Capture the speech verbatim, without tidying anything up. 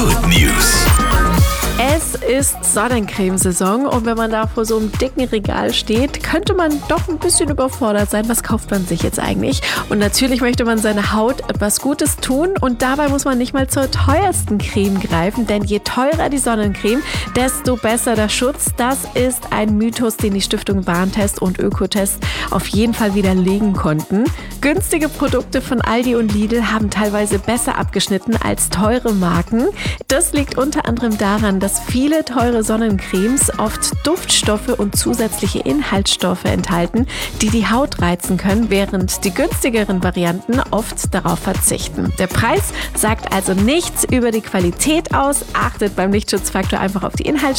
Good News. Es ist Sonnencremesaison und wenn man da vor so einem dicken Regal steht, könnte man doch ein bisschen überfordert sein. Was kauft man sich jetzt eigentlich? Und natürlich möchte man seiner Haut etwas Gutes tun und dabei muss man nicht mal zur teuersten Creme greifen, denn je teurer die Sonnencreme, desto besser der Schutz. Das ist ein Mythos, den die Stiftung Warentest und Ökotest auf jeden Fall widerlegen konnten. Günstige Produkte von Aldi und Lidl haben teilweise besser abgeschnitten als teure Marken. Das liegt unter anderem daran, dass viele teure Sonnencremes oft Duftstoffe und zusätzliche Inhaltsstoffe enthalten, die die Haut reizen können, während die günstigeren Varianten oft darauf verzichten. Der Preis sagt also nichts über die Qualität aus. Achtet beim Lichtschutzfaktor einfach auf die Inhaltsstoffe